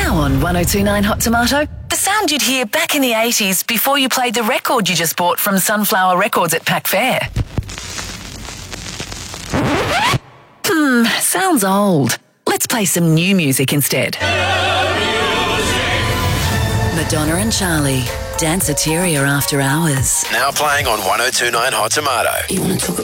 Now on 1029 Hot Tomato, the sound you'd hear back in the 80s before you played the record you just bought from Sunflower Records at Pack Fair. Sounds old. Let's play some new music instead. Madonna and Charlie, Danceteria After Hours. Now playing on 1029 Hot Tomato. You wanna talk